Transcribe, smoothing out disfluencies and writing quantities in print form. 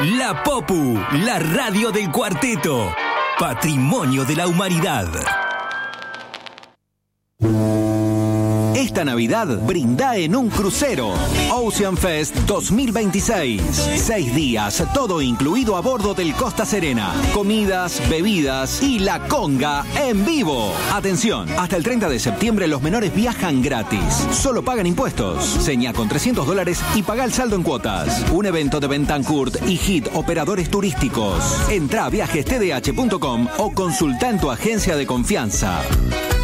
La Popu, la radio del cuarteto. Patrimonio de la humanidad. Esta Navidad brinda en un crucero. Ocean Fest 2026. 6 días, todo incluido a bordo del Costa Serena. Comidas, bebidas y la conga en vivo. Atención, hasta el 30 de septiembre los menores viajan gratis. Solo pagan impuestos. Señá con $300 y paga el saldo en cuotas. Un evento de Bentancourt y HIT Operadores Turísticos. Entrá a viajestdh.com o consulta en tu agencia de confianza.